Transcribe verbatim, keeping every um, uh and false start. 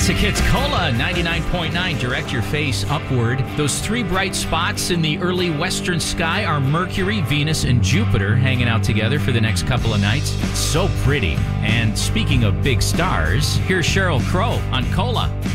Classic Hits Cola ninety-nine point nine. Direct your face upward. Those three bright spots in the early western sky are Mercury, Venus, and Jupiter hanging out together for the next couple of nights. So pretty. And speaking of big stars, here's Sheryl Crow on Cola.